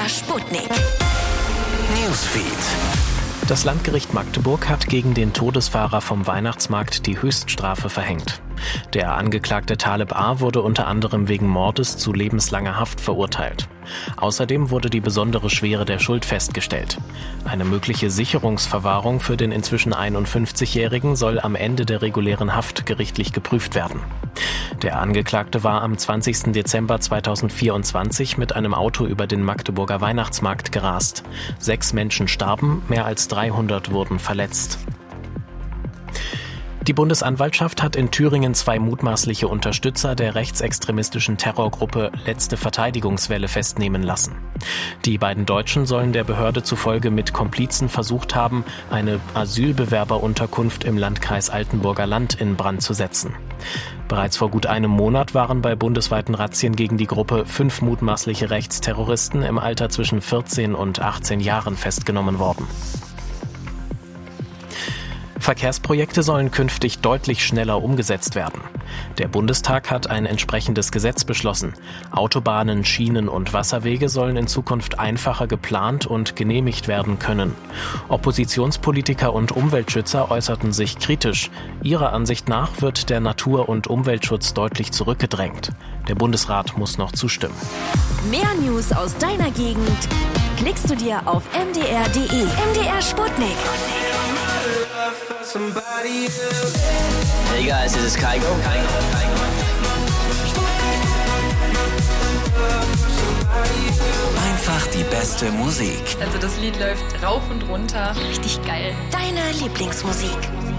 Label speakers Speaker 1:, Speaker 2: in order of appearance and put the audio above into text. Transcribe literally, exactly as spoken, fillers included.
Speaker 1: R Sputnik.
Speaker 2: Newsfeed.
Speaker 3: Das Landgericht Magdeburg hat gegen den Todesfahrer vom Weihnachtsmarkt die Höchststrafe verhängt. Der Angeklagte Taleb A. wurde unter anderem wegen Mordes zu lebenslanger Haft verurteilt. Außerdem wurde die besondere Schwere der Schuld festgestellt. Eine mögliche Sicherungsverwahrung für den inzwischen einundfünfzigjährigen soll am Ende der regulären Haft gerichtlich geprüft werden. Der Angeklagte war am zwanzigsten Dezember zweitausendvierundzwanzig mit einem Auto über den Magdeburger Weihnachtsmarkt gerast. Sechs Menschen starben, mehr als dreihundert wurden verletzt. Die Bundesanwaltschaft hat in Thüringen zwei mutmaßliche Unterstützer der rechtsextremistischen Terrorgruppe Letzte Verteidigungswelle festnehmen lassen. Die beiden Deutschen sollen der Behörde zufolge mit Komplizen versucht haben, eine Asylbewerberunterkunft im Landkreis Altenburger Land in Brand zu setzen. Bereits vor gut einem Monat waren bei bundesweiten Razzien gegen die Gruppe fünf mutmaßliche Rechtsterroristen im Alter zwischen vierzehn und achtzehn Jahren festgenommen worden. Verkehrsprojekte sollen künftig deutlich schneller umgesetzt werden. Der Bundestag hat ein entsprechendes Gesetz beschlossen. Autobahnen, Schienen und Wasserwege sollen in Zukunft einfacher geplant und genehmigt werden können. Oppositionspolitiker und Umweltschützer äußerten sich kritisch. Ihrer Ansicht nach wird der Natur- und Umweltschutz deutlich zurückgedrängt. Der Bundesrat muss noch zustimmen.
Speaker 1: Mehr News aus deiner Gegend klickst du dir auf m d r punkt d e. M D R Sputnik.
Speaker 4: Hey guys, this is Kygo.
Speaker 2: Einfach die beste Musik.
Speaker 5: Also das Lied läuft rauf und runter. Richtig geil.
Speaker 1: Deine Lieblingsmusik.